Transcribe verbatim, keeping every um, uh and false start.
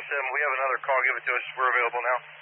seven, we have another call. Give it to us. We're available now.